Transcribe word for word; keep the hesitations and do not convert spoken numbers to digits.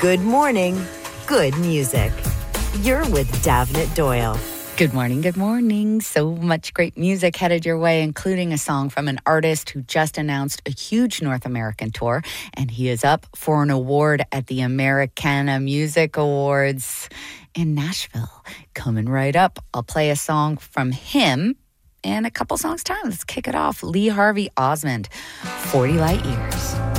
Good morning, good music. You're with Davnit Doyle. Good morning, good morning. So much great music headed your way, including a song from an artist who just announced a huge North American tour, and he is up for an award at the Americana Music Awards in Nashville. Coming right up, I'll play a song from him in a couple songs' time. Let's kick it off. Lee Harvey Osmond, forty Light Years.